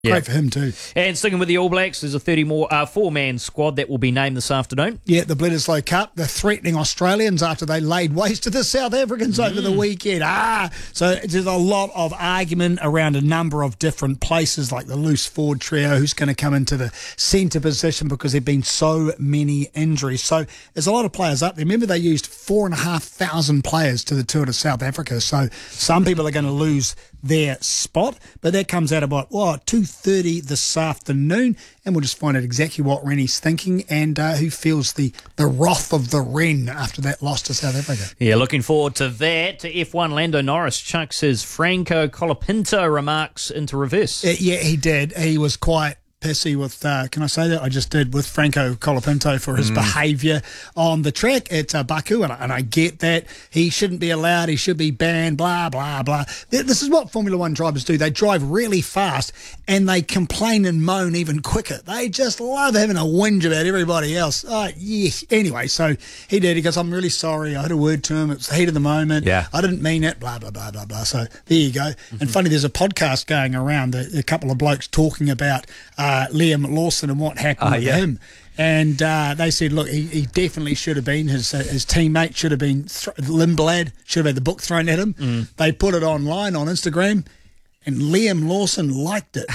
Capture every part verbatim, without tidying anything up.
Yeah. Great for him too. And sticking with the All Blacks, there's a thirty more uh, four-man squad that will be named this afternoon. Yeah, the Bledisloe Cup. They're threatening Australians after they laid waste to the South Africans mm. over the weekend. Ah, so there's a lot of argument around a number of different places, like the loose forward trio, who's going to come into the centre position because there have been so many injuries. So there's a lot of players up there. Remember, they used four and a half thousand players to the tour to South Africa. So some people are going to lose their spot, but that comes out about what two thirty this afternoon, and we'll just find out exactly what Rennie's thinking and uh, who feels the the wrath of the Wren after that loss to South Africa. Yeah, looking forward to that. To F one, Lando Norris chucks his Franco Colapinto remarks into reverse. Uh, yeah, he did. He was quite pissy with, uh, can I say that? I just did, with Franco Colapinto for his mm. behaviour on the track at uh, Baku, and I, and I get that. He shouldn't be allowed, he should be banned, blah, blah, blah. This is what Formula One drivers do. They drive really fast and they complain and moan even quicker. They just love having a whinge about everybody else. Oh, yeah. Anyway, so he did. He goes, I'm really sorry. I had a word to him. It was the heat of the moment. Yeah. I didn't mean it, blah, blah, blah, blah, blah. So there you go. Mm-hmm. And funny, there's a podcast going around, a, a couple of blokes talking about uh, Liam Lawson and what happened uh, with yeah. him. And uh, they said, look, he, he definitely should have been, his uh, his teammate should have been, th- Lindblad should have had the book thrown at him. Mm. They put it online on Instagram, and Liam Lawson liked it.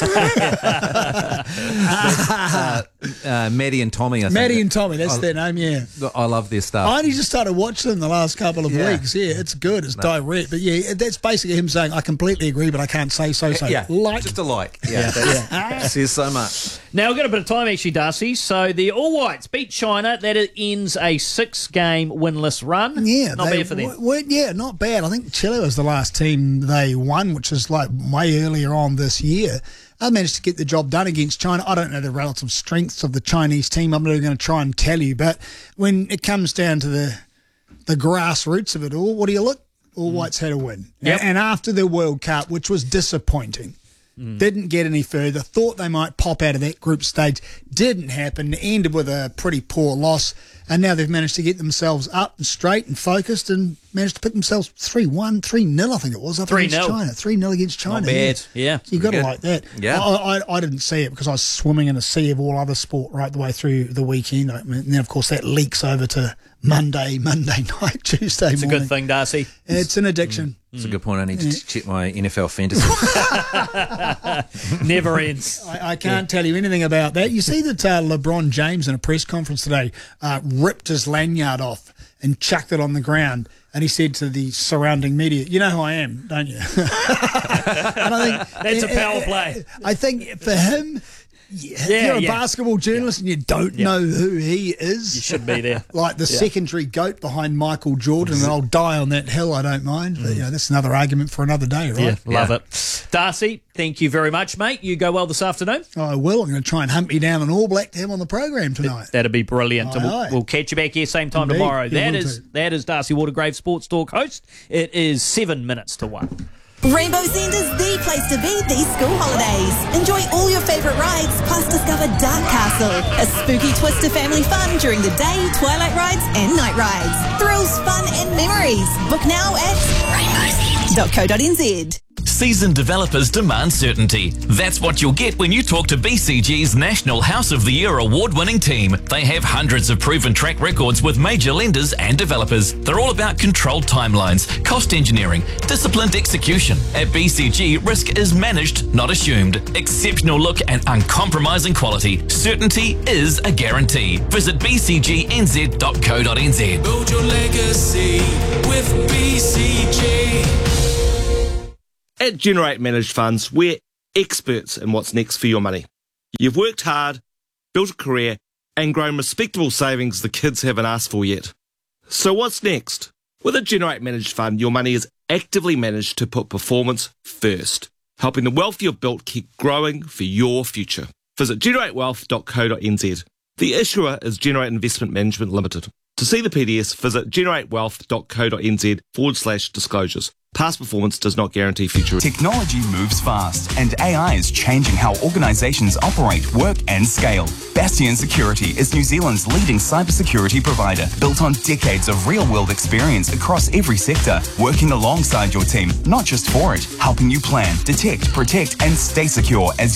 uh, uh, Maddie and Tommy, I think. Maddie and Tommy, that's I, their name, yeah. I love their stuff. I only just started watching them the last couple of yeah. weeks. Yeah, it's good. It's no. direct. But yeah, that's basically him saying, I completely agree, but I can't say so, so. Yeah, like. just a like. Yeah, that yeah. says so much. Now, we've got a bit of time, actually, Darcy. So the All Whites beat China. That ends a six-game winless run. Yeah. Not they, bad for them. W- w- yeah, not bad. I think Chile was the last team they won, which is like way earlier on this year. I managed to get the job done against China. I don't know the relative strengths of the Chinese team. I'm not even going to try and tell you. But when it comes down to the the grassroots of it all, what do you look? All Whites had a win. Yep. And after the World Cup, which was disappointing, mm. didn't get any further, thought they might pop out of that group stage, didn't happen, ended with a pretty poor loss. And now they've managed to get themselves up and straight and focused and managed to pick themselves three one, three nil, I think it was, up against China. three nil against China. Not bad, yeah. yeah. So you've got to good. like that. Yeah. I, I, I didn't see it because I was swimming in a sea of all other sport right the way through the weekend. I mean, and then, of course, that leaks over to Monday, Monday night, Tuesday It's morning. a good thing, Darcy. It's an addiction. That's a good point. I need to check my N F L fantasy. Never ends. I, I can't yeah. tell you anything about that. You see that uh, LeBron James in a press conference today uh, ripped his lanyard off and chucked it on the ground, and he said to the surrounding media, "You know who I am, don't you?" And I think that's a power play. I think for him, yeah, if yeah, you're a yeah. basketball journalist yeah. and you don't yeah. know who he is, you should be there. Like the yeah. secondary goat behind Michael Jordan, and I'll die on that hill. I don't mind, but you know, that's another argument for another day, right? Yeah, love yeah. it. Darcy, thank you very much, mate. You go well this afternoon. I will. I'm going to try and hunt me down an All Black to have on the program tonight. That'd be brilliant. Aye, we'll, aye. we'll catch you back here same time Indeed. tomorrow. Yeah, That will is do. that is Darcy Watergrave, Sports Talk host. It is seven minutes to one. Rainbow Centre's the place to be these school holidays. Enjoy all your favourite rides, plus discover Dark Castle, a spooky twist to family fun during the day, twilight rides and night rides. Thrills, fun and memories. Book now at rainbow centre dot co dot n z. Seasoned developers demand certainty. That's what you'll get when you talk to B C G's National House of the Year award-winning team. They have hundreds of proven track records with major lenders and developers. They're all about controlled timelines, cost engineering, disciplined execution. At B C G, risk is managed, not assumed. Exceptional look and uncompromising quality. Certainty is a guarantee. Visit b c g n z dot co dot n z. Build your legacy with B C G. At Generate Managed Funds, we're experts in what's next for your money. You've worked hard, built a career, and grown respectable savings the kids haven't asked for yet. So what's next? With a Generate Managed Fund, your money is actively managed to put performance first, helping the wealth you've built keep growing for your future. Visit generate wealth dot co dot n z. The issuer is Generate Investment Management Limited. To see the P D S, visit generate wealth dot co dot n z forward slash disclosures. Past performance does not guarantee future. Technology moves fast, and A I is changing how organisations operate, work and scale. Bastion Security is New Zealand's leading cybersecurity provider, built on decades of real-world experience across every sector, working alongside your team, not just for it, helping you plan, detect, protect and stay secure as